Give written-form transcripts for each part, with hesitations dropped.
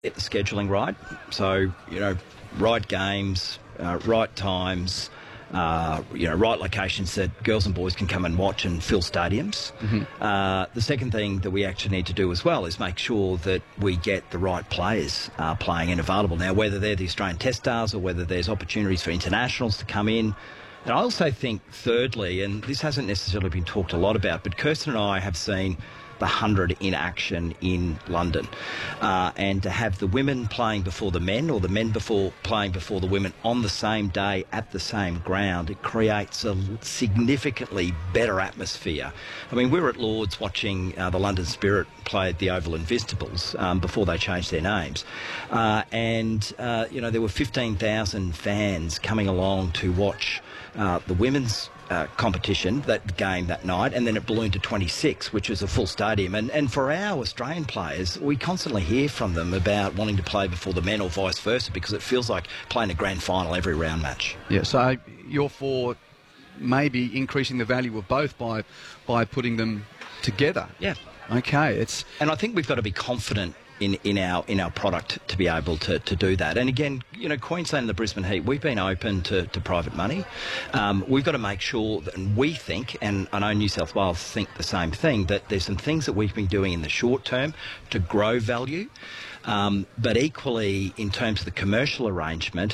get the scheduling right. So, right games, right times, right locations that girls and boys can come and watch and fill stadiums. The second thing that we actually need to do as well is make sure that we get the right players playing and available. Now, whether they're the Australian Test stars or whether there's opportunities for internationals to come in. And I also think, thirdly, and this hasn't necessarily been talked a lot about, but Kirsten and I have seen the 100 in action in London. And to have the women playing before the men or the men playing before the women on the same day at the same ground, it creates a significantly better atmosphere. I mean, we were at Lord's watching the London Spirit play at the Oval Invincibles before they changed their names. There were 15,000 fans coming along to watch the women's competition, that game that night, and then it ballooned to 26, which was a full stadium. And for our Australian players, we constantly hear from them about wanting to play before the men or vice versa, because it feels like playing a grand final every round match. Yeah, so you're for maybe increasing the value of both by putting them together. Yeah. Okay. And I think we've got to be confident in our product to be able to do that. And again, Queensland and the Brisbane Heat, we've been open to private money. We've got to make sure that, and we think, and I know New South Wales think the same thing, that there's some things that we've been doing in the short term to grow value. But equally, in terms of the commercial arrangement,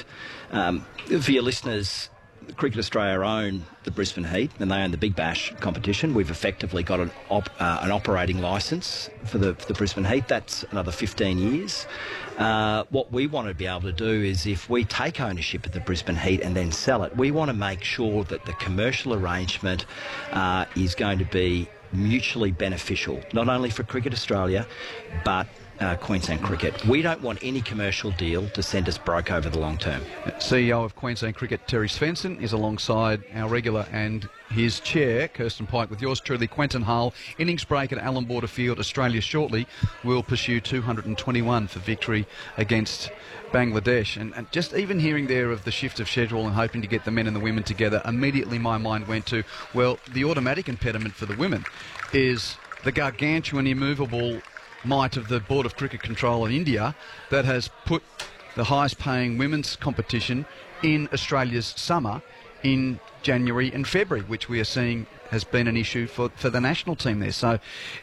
for your listeners, Cricket Australia own the Brisbane Heat and they own the Big Bash competition. We've effectively got an operating licence for the Brisbane Heat. That's another 15 years. What we want to be able to do is, if we take ownership of the Brisbane Heat and then sell it, we want to make sure that the commercial arrangement is going to be mutually beneficial, not only for Cricket Australia, but Queensland Cricket. We don't want any commercial deal to send us broke over the long term. CEO of Queensland Cricket, Terry Svensson, is alongside our regular and his chair, Kirsten Pike, with yours truly, Quentin Hull. Innings break at Allan Border Field. Australia shortly will pursue 221 for victory against Bangladesh. And just even hearing there of the shift of schedule and hoping to get the men and the women together, immediately my mind went to, well, the automatic impediment for the women is the gargantuan, immovable might of the Board of Cricket Control in India that has put the highest paying women's competition in Australia's summer in January and February, which we are seeing has been an issue for the national team there. So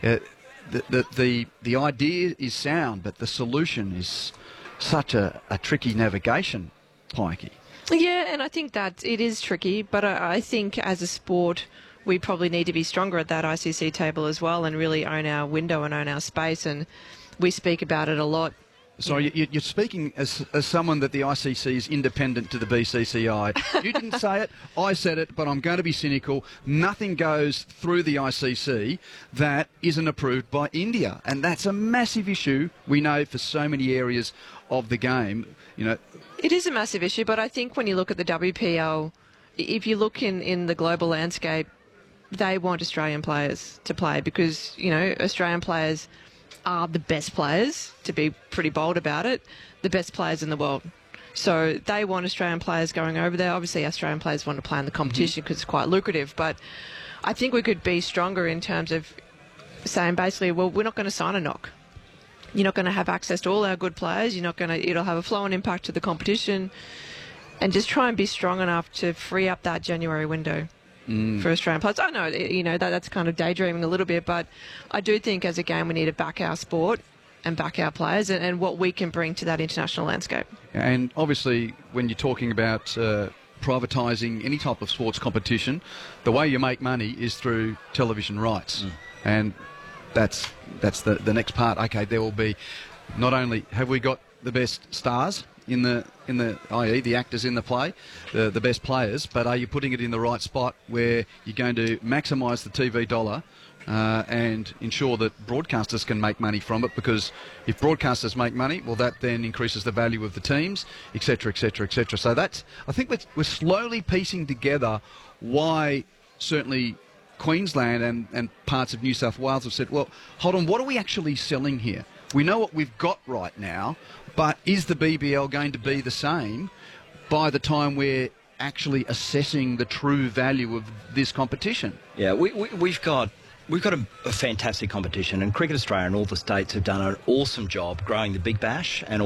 the idea is sound, but the solution is such a tricky navigation, Pikey. Yeah, and I think that it is tricky, but I think as a sport we probably need to be stronger at that ICC table as well and really own our window and own our space, and we speak about it a lot. Sorry, you're speaking as someone that the ICC is independent to the BCCI. You didn't say it, I said it, but I'm going to be cynical. Nothing goes through the ICC that isn't approved by India, and that's a massive issue, we know, for so many areas of the game. It is a massive issue, but I think when you look at the WPL, if you look in the global landscape, they want Australian players to play because, Australian players are the best players, to be pretty bold about it, the best players in the world. So they want Australian players going over there. Obviously, Australian players want to play in the competition because it's quite lucrative. But I think we could be stronger in terms of saying basically, well, we're not going to sign a knock. You're not going to have access to all our good players. It'll have a flow and impact to the competition. And just try and be strong enough to free up that January window for Australian players. I know, that's kind of daydreaming a little bit, but I do think as a game we need to back our sport and back our players and what we can bring to that international landscape. And obviously, when you're talking about privatising any type of sports competition, the way you make money is through television rights. And that's the next part. Okay, there will be, not only have we got the best stars in the i.e. the actors in the play, the best players, but are you putting it in the right spot where you're going to maximise the TV dollar and ensure that broadcasters can make money from it? Because if broadcasters make money, well, that then increases the value of the teams, etc., etc., etc. So I think we're slowly piecing together why certainly Queensland and parts of New South Wales have said, well, hold on, what are we actually selling here? We know what we've got right now, but is the BBL going to be the same by the time we're actually assessing the true value of this competition? Yeah, we've got we've got a fantastic competition, and Cricket Australia and all the states have done an awesome job growing the Big Bash and